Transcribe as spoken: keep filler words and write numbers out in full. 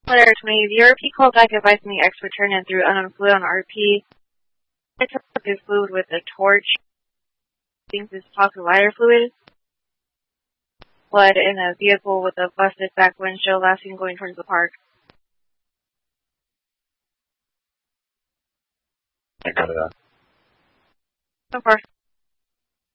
Letter twenty. The R P called back advising the expert turn and threw unknown fluid on R P. I took this fluid with a torch. Thinks it's possibly lighter fluid. Blood in a vehicle with a busted back windshield, last seen going towards the park. I got it. So far.